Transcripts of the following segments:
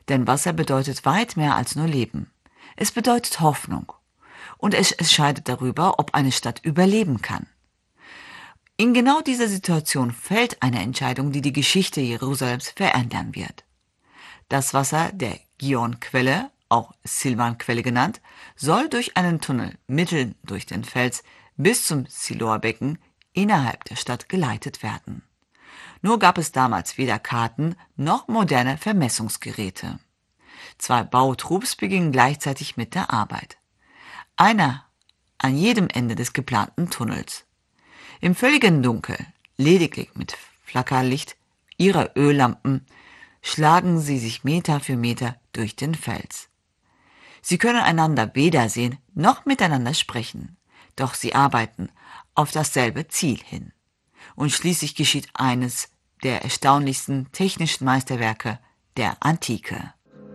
Denn Wasser bedeutet weit mehr als nur Leben. Es bedeutet Hoffnung. Und es entscheidet darüber, ob eine Stadt überleben kann. In genau dieser Situation fällt eine Entscheidung, die die Geschichte Jerusalems verändern wird. Das Wasser der Gihon-Quelle, auch Silwan-Quelle genannt, soll durch einen Tunnel mitten durch den Fels bis zum Siloa-Becken innerhalb der Stadt geleitet werden. Nur gab es damals weder Karten noch moderne Vermessungsgeräte. 2 Bautrupps beginnen gleichzeitig mit der Arbeit. Einer an jedem Ende des geplanten Tunnels. Im völligen Dunkel, lediglich mit Flackerlicht ihrer Öllampen, schlagen sie sich Meter für Meter durch den Fels. Sie können einander weder sehen noch miteinander sprechen, doch sie arbeiten auf dasselbe Ziel hin. Und schließlich geschieht eines der erstaunlichsten technischen Meisterwerke der Antike.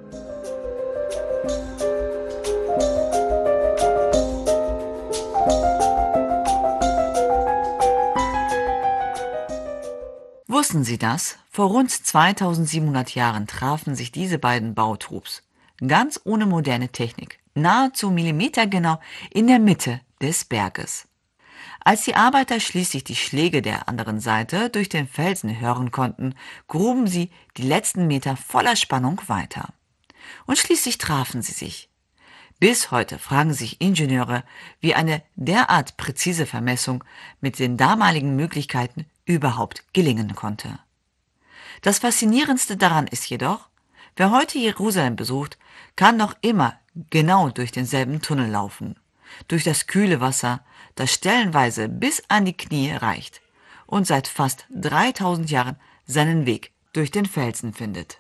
Wussten Sie das? Vor rund 2700 Jahren trafen sich diese beiden Bautrupps, ganz ohne moderne Technik, nahezu millimetergenau in der Mitte des Berges. Als die Arbeiter schließlich die Schläge der anderen Seite durch den Felsen hören konnten, gruben sie die letzten Meter voller Spannung weiter. Und schließlich trafen sie sich. Bis heute fragen sich Ingenieure, wie eine derart präzise Vermessung mit den damaligen Möglichkeiten überhaupt gelingen konnte. Das Faszinierendste daran ist jedoch, wer heute Jerusalem besucht, kann noch immer genau durch denselben Tunnel laufen. Durch das kühle Wasser, das stellenweise bis an die Knie reicht und seit fast 3000 Jahren seinen Weg durch den Felsen findet.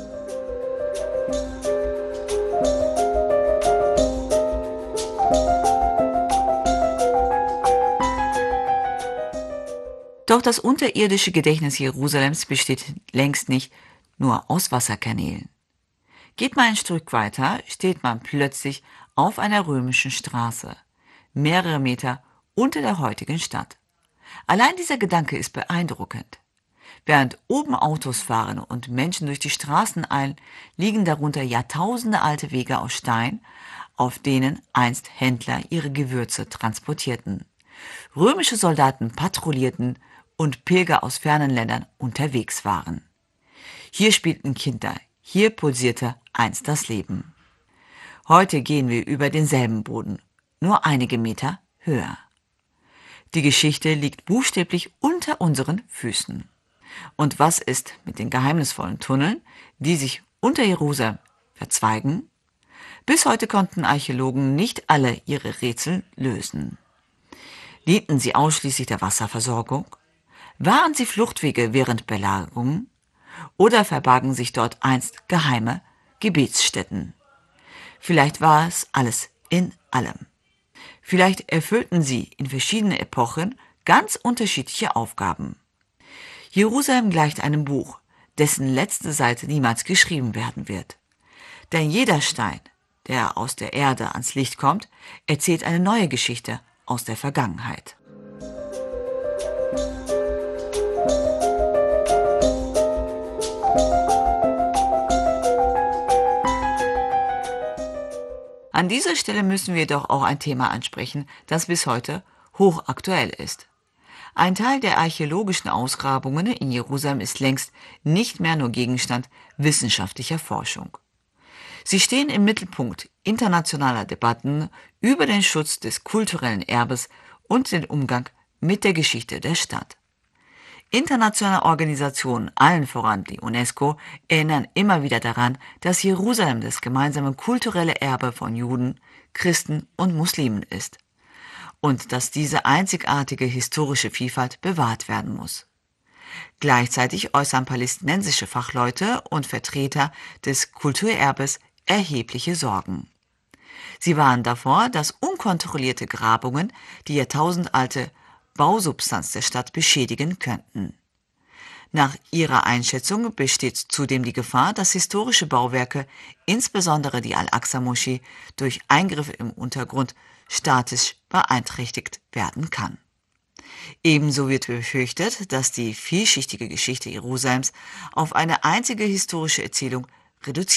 Doch das unterirdische Gedächtnis Jerusalems besteht längst nicht nur aus Wasserkanälen. Geht man ein Stück weiter, steht man plötzlich auf einer römischen Straße, mehrere Meter unter der heutigen Stadt. Allein dieser Gedanke ist beeindruckend. Während oben Autos fahren und Menschen durch die Straßen eilen, liegen darunter Jahrtausende alte Wege aus Stein, auf denen einst Händler ihre Gewürze transportierten. Römische Soldaten patrouillierten und Pilger aus fernen Ländern unterwegs waren. Hier spielten Kinder, hier pulsierte einst das Leben. Heute gehen wir über denselben Boden, nur einige Meter höher. Die Geschichte liegt buchstäblich unter unseren Füßen. Und was ist mit den geheimnisvollen Tunneln, die sich unter Jerusalem verzweigen? Bis heute konnten Archäologen nicht alle ihre Rätsel lösen. Dienten sie ausschließlich der Wasserversorgung? Waren sie Fluchtwege während Belagerungen? Oder verbargen sich dort einst geheime Gebetsstätten? Vielleicht war es alles in allem. Vielleicht erfüllten sie in verschiedenen Epochen ganz unterschiedliche Aufgaben. Jerusalem gleicht einem Buch, dessen letzte Seite niemals geschrieben werden wird. Denn jeder Stein, der aus der Erde ans Licht kommt, erzählt eine neue Geschichte aus der Vergangenheit. An dieser Stelle müssen wir doch auch ein Thema ansprechen, das bis heute hochaktuell ist. Ein Teil der archäologischen Ausgrabungen in Jerusalem ist längst nicht mehr nur Gegenstand wissenschaftlicher Forschung. Sie stehen im Mittelpunkt internationaler Debatten über den Schutz des kulturellen Erbes und den Umgang mit der Geschichte der Stadt. Internationale Organisationen, allen voran die UNESCO, erinnern immer wieder daran, dass Jerusalem das gemeinsame kulturelle Erbe von Juden, Christen und Muslimen ist und dass diese einzigartige historische Vielfalt bewahrt werden muss. Gleichzeitig äußern palästinensische Fachleute und Vertreter des Kulturerbes erhebliche Sorgen. Sie warnen davor, dass unkontrollierte Grabungen die jahrtausendalte Bausubstanz der Stadt beschädigen könnten. Nach ihrer Einschätzung besteht zudem die Gefahr, dass historische Bauwerke, insbesondere die Al-Aqsa-Moschee, durch Eingriffe im Untergrund statisch beeinträchtigt werden kann. Ebenso wird befürchtet, dass die vielschichtige Geschichte Jerusalems auf eine einzige historische Erzählung reduziert